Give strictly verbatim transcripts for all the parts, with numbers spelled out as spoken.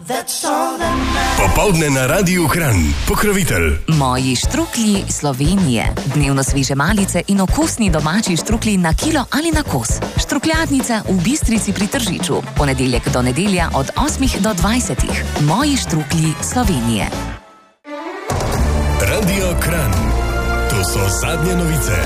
Popoldne na Radiu Kranj, pokrovitelj. Moji štruklji Slovenije. Dnevno sveže malice in okusni domači štruklji na kilo ali na kos. Štrukljadnica v Bistrici pri Tržiču. Ponedeljek do nedelja od osmih do dvajsetih. Moji štruklji Slovenije. Radio Kranj. To so zadnje novice.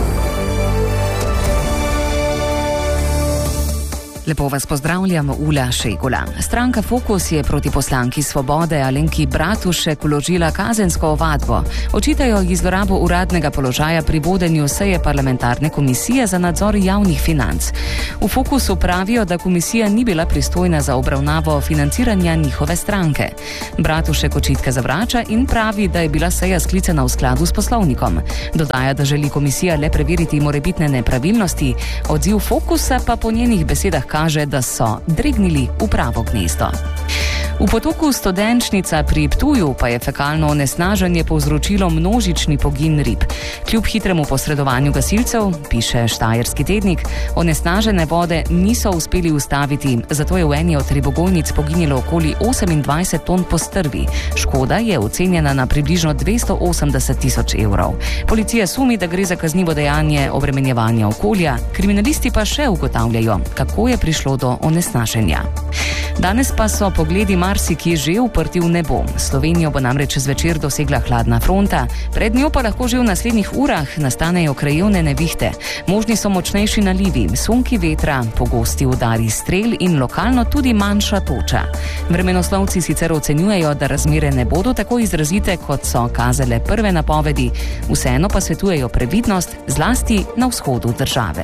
Lepo vas pozdravljam, Ula Šegula. Stranka Fokus je proti poslanki Svobode Alenki Bratušek vložila kazensko ovadbo. Očitajo ji zlorabo uradnega položaja pri vodenju seje parlamentarne komisije za nadzor javnih financ. V Fokusu pravijo, da komisija ni bila pristojna za obravnavo financiranja njihove stranke. Bratušek očitke zavrača in pravi, da je bila seja sklicana v skladu s poslovnikom. Dodaja, da želi komisija le preveriti morebitne nepravilnosti, odziv Fokusa pa po njenih besedah kaže, da so dregnili v pravo gnezdo. V potoku Studenčnica pri Ptuju pa je fekalno onesnaženje povzročilo množični pogin rib. Kljub hitremu posredovanju gasilcev, piše Štajerski tednik, onesnažene vode niso uspeli ustaviti, zato je v eni od ribogojnic poginilo okoli osemindvajset ton postrvi. Škoda je ocenjena na približno dvesto osemdeset tisoč evrov. Policija sumi, da gre za kaznivo dejanje obremenjevanja okolja, kriminalisti pa še ugotavljajo, kako je prišlo do onesnaženja. Danes pa so pogledi marsikje že uprti v nebo. Slovenijo bo namreč zvečer dosegla hladna fronta, pred njo pa lahko že v naslednjih urah nastanejo krajevne nevihte. Možni so močnejši nalivi, sunki vetra, pogosti udari strel in lokalno tudi manjša toča. Vremenoslovci sicer ocenjujejo, da razmere ne bodo tako izrazite, kot so kazale prve napovedi, vseeno pa svetujejo previdnost, zlasti na vzhodu države.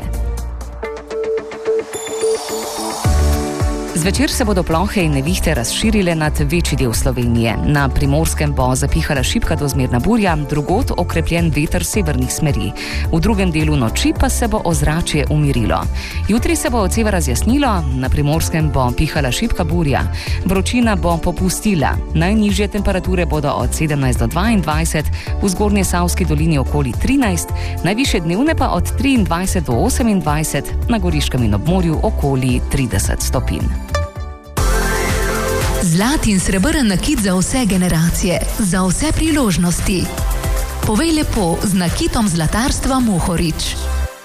Zvečer se bodo plohe in nevihte razširile nad večji del Slovenije. Na Primorskem bo zapihala šibka do zmerna burja, drugod okrepljen veter severnih smeri. V drugem delu noči pa se bo ozračje umirilo. Jutri se bo od severa razjasnilo, na Primorskem bo pihala šibka burja. Vročina bo popustila. Najnižje temperature bodo od sedemnajst do dvaindvajset, v Zgornje Savski dolini okoli trinajst, najvišje dnevne pa od triindvajset do osemindvajset, na Goriškem in ob morju okoli trideset stopinj. Zlat in srebrn nakit za vse generacije, za vse priložnosti. Povej lepo z nakitom zlatarstva Mohorič.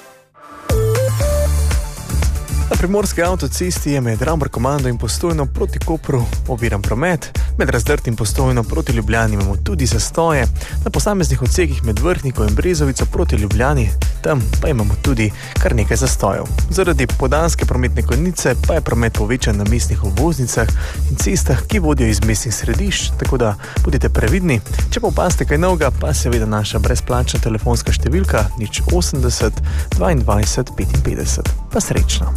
Na primorski avtocesti je med Rambar komando in Postojno proti Kopru oviran promet, med Razdrtim Postojno proti Ljubljani imamo tudi zastoje, na posameznih odsekih med Vrhniko in Brezovico proti Ljubljani, tam pa imamo tudi kar nekaj zastojev. Zaradi popoldanske prometne konice pa je promet povečan na mestnih obvoznicah in cestah, ki vodijo iz mestnih središč, tako da bodite previdni. Če pa opazite kaj novega, pa seveda naša brezplačna telefonska številka nič osemdeset dvaindvajset petinpetdeset. Pa srečno!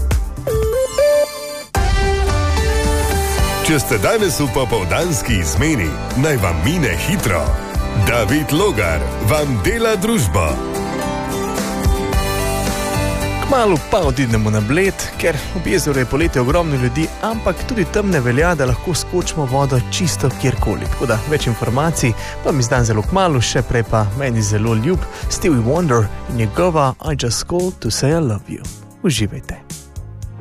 Če ste danes v popoldanski izmeni, naj vam mine hitro. David Logar vam dela družbo. Kmalu pa odidemo na Bled, ker ob jezeru je poleti ogromno ljudi, ampak tudi tam ne velja, da lahko skočimo vodo čisto kjerkoli. Tako da več informacij pa mi zdan zelo kmalu, še prej pa meni zelo ljub Stevie Wonder in njegova I Just Called to Say I Love You. Uživajte.